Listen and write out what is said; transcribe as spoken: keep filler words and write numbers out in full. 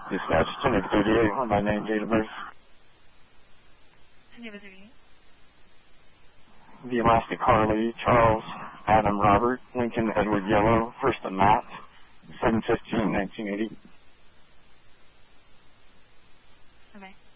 Dispatch ten thirty-eight, on my name, date of birth. ten thirty-eight. The Elastic Harley, Charles, Adam, Robert, Lincoln, Edward, Yellow, First and Matt, seven fifteen, nineteen eighty. Okay.